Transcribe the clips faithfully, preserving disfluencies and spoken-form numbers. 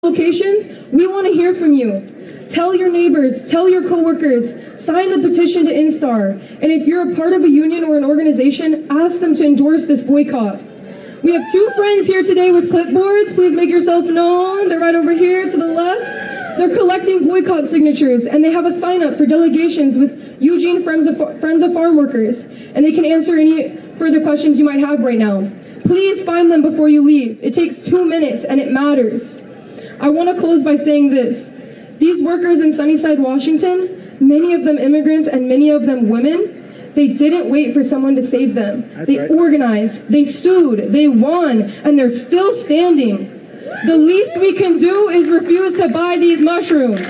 locations, we want to hear from you. Tell your neighbors, tell your coworkers, sign the petition to Instar. And if you're a part of a union or an organization, ask them to endorse this boycott. We have two friends here today with clipboards. Please make yourself known. They're right over here to the left. They're collecting boycott signatures, and they have a sign up for delegations with Eugene Friends of, Friends of Farm Workers, and they can answer any further questions you might have right now. Please find them before you leave. It takes two minutes and it matters. I want to close by saying this. These workers in Sunnyside, Washington, many of them immigrants and many of them women, they didn't wait for someone to save them. That's they right. organized, they sued, they won, and they're still standing. The least we can do is refuse to buy these mushrooms.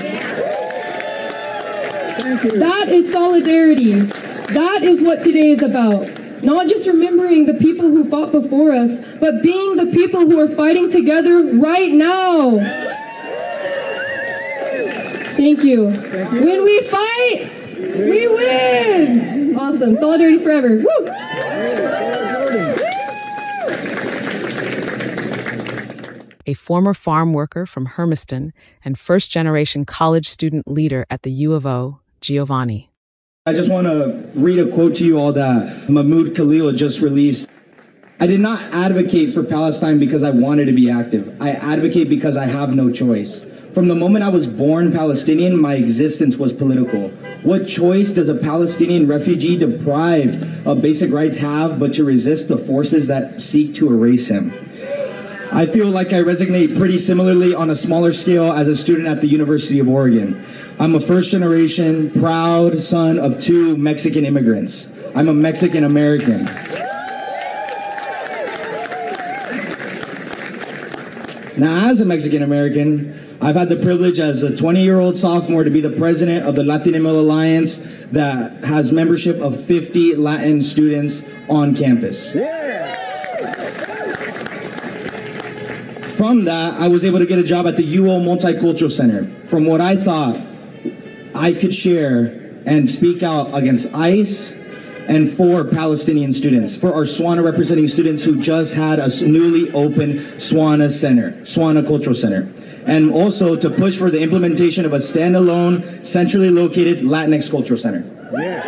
Thank you. That is solidarity. That is what today is about. Not just remembering the people who fought before us, but being the people who are fighting together right now. Thank you. Thank you. When we fight, we win. Awesome. Solidarity forever. Woo! A former farm worker from Hermiston and first-generation college student leader at the U of O, Giovanni. I just want to read a quote to you all that Mahmoud Khalil just released. I did not advocate for Palestine because I wanted to be active. I advocate because I have no choice. From the moment I was born Palestinian, my existence was political. What choice does a Palestinian refugee deprived of basic rights have but to resist the forces that seek to erase him? I feel like I resonate pretty similarly on a smaller scale as a student at the University of Oregon. I'm a first-generation, proud son of two Mexican immigrants. I'm a Mexican American. Now, as a Mexican American, I've had the privilege as a twenty-year-old sophomore to be the president of the Latin Email Alliance that has membership of fifty Latin students on campus. Yeah. From that, I was able to get a job at the U O Multicultural Center. From what I thought I could share and speak out against ICE and for Palestinian students, for our SWANA representing students who just had a newly opened SWANA Center, SWANA Cultural Center. And also to push for the implementation of a standalone, centrally located Latinx Cultural Center. Yeah.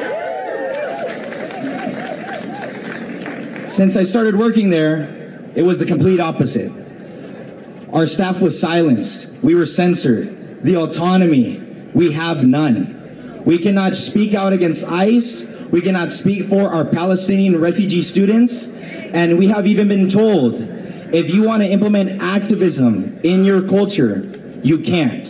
Since I started working there, it was the complete opposite. Our staff was silenced. We were censored. The autonomy, we have none. We cannot speak out against ICE. We cannot speak for our Palestinian refugee students. And we have even been told, if you want to implement activism in your culture, you can't.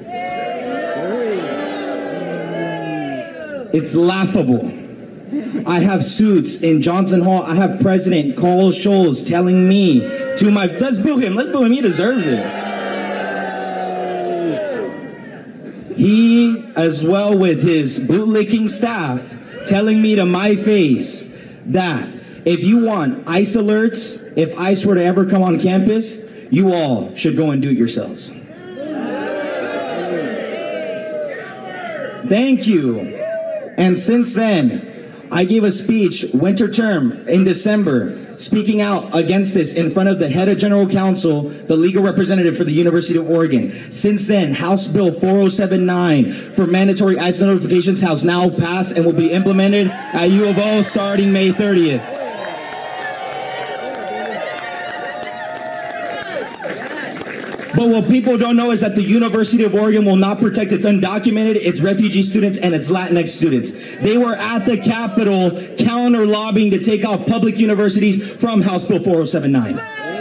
It's laughable. I have suits in Johnson Hall. I have President Carl Schulz telling me to my, let's boo him, let's boo him, he deserves it. He, as well with his bootlicking staff, telling me to my face that if you want ICE alerts, if ICE were to ever come on campus, you all should go and do it yourselves. Thank you. And since then, I gave a speech, winter term, in December, speaking out against this in front of the head of General Counsel, the legal representative for the University of Oregon. Since then, House Bill four oh seven nine for mandatory ICE notifications has now passed and will be implemented at U of O starting May thirtieth. But what people don't know is that the University of Oregon will not protect its undocumented, its refugee students, and its Latinx students. They were at the Capitol counter lobbying to take out public universities from House Bill four oh seven nine.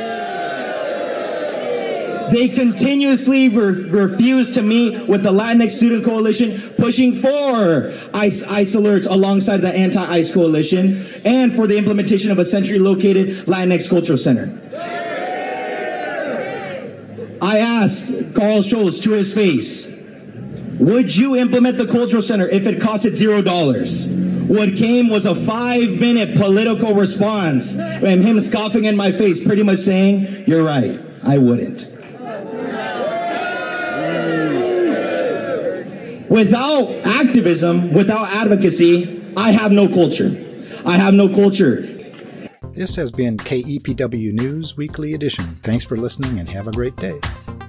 They continuously re refuse to meet with the Latinx Student Coalition, pushing for ICE, ICE alerts alongside the anti-ICE coalition and for the implementation of a centrally located Latinx Cultural Center. I asked Carl Schulz to his face, would you implement the Cultural Center if it costed zero dollars? What came was a five-minute political response and him scoffing in my face, pretty much saying, you're right, I wouldn't. Without activism, without advocacy, I have no culture. I have no culture. This has been K E P W News Weekly Edition. Thanks for listening and have a great day.